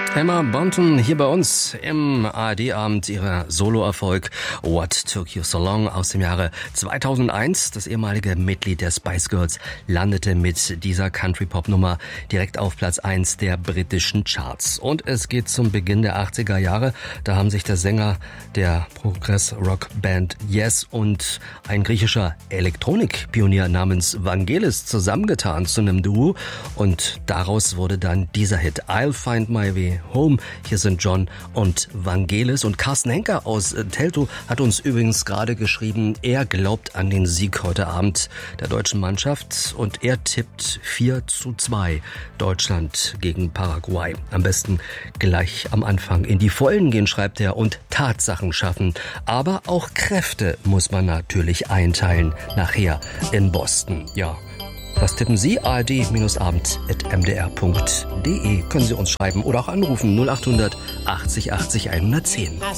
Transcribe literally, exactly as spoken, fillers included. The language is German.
Emma Bunton hier bei uns im A R D-Abend, ihrer Soloerfolg What Took You So Long aus dem Jahre zweitausendeins. Das ehemalige Mitglied der Spice Girls landete mit dieser Country-Pop-Nummer direkt auf Platz eins der britischen Charts. Und es geht zum Beginn der achtziger Jahre. Da haben sich der Sänger der Progress-Rock-Band Yes und ein griechischer Elektronik-Pionier namens Vangelis zusammengetan zu einem Duo. Und daraus wurde dann dieser Hit I'll Find My Way Home. Hier sind John und Vangelis, und Carsten Henker aus Teltow hat uns übrigens gerade geschrieben, er glaubt an den Sieg heute Abend der deutschen Mannschaft und er tippt vier zu zwei Deutschland gegen Paraguay. Am besten gleich am Anfang in die Vollen gehen, schreibt er, und Tatsachen schaffen. Aber auch Kräfte muss man natürlich einteilen nachher in Boston. Ja. Was tippen Sie? A R D-abend at m d r punkt d e können Sie uns schreiben oder auch anrufen null acht hundert achtzig achtzig hundertzehn.